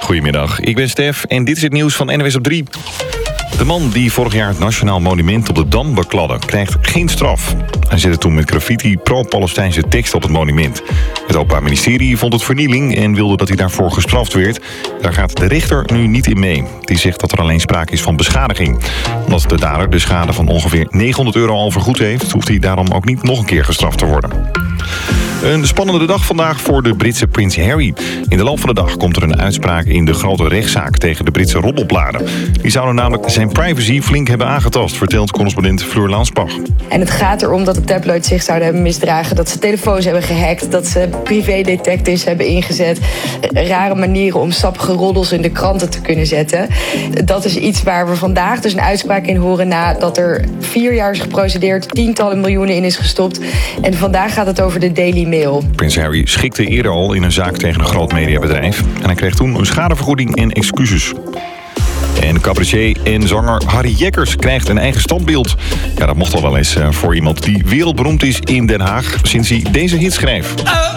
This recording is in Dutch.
Goedemiddag, ik ben Stef en dit is het nieuws van NWS op 3. De man die vorig jaar het Nationaal Monument op de Dam bekladde, krijgt geen straf. Hij zette toen met graffiti pro-Palestijnse tekst op het monument. Het Openbaar Ministerie vond het vernieling en wilde dat hij daarvoor gestraft werd. Daar gaat de rechter nu niet in mee. Die zegt dat er alleen sprake is van beschadiging. Omdat de dader de schade van ongeveer €900 al vergoed heeft, hoeft hij daarom ook niet nog een keer gestraft te worden. Een spannende dag vandaag voor de Britse prins Harry. In de loop van de dag komt er een uitspraak in de grote rechtszaak tegen de Britse roddelbladen. Die zouden namelijk zijn privacy flink hebben aangetast, vertelt correspondent Fleur Lansbach. En het gaat erom dat de tabloids zich zouden hebben misdragen, dat ze telefoons hebben gehackt, dat ze privédetectives hebben ingezet. Rare manieren om sappige roddels in de kranten te kunnen zetten. Dat is iets waar we vandaag dus een uitspraak in horen nadat er 4 jaar is geprocedeerd, tientallen miljoenen in is gestopt. En vandaag gaat het over de Daily Mail. Prins Harry schikte eerder al in een zaak tegen een groot mediabedrijf. En hij kreeg toen een schadevergoeding en excuses. En cabaretier en zanger Harry Jekkers krijgt een eigen standbeeld. Ja, dat mocht al wel eens voor iemand die wereldberoemd is in Den Haag sinds hij deze hit schreef.